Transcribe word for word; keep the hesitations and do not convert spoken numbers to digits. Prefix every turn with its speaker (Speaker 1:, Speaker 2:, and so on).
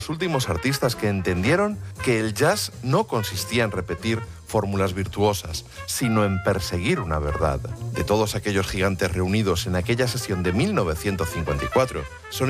Speaker 1: Los últimos artistas que entendieron que el jazz no consistía en repetir fórmulas virtuosas, sino en perseguir una verdad. De todos aquellos gigantes reunidos en aquella sesión de mil novecientos cincuenta y cuatro, son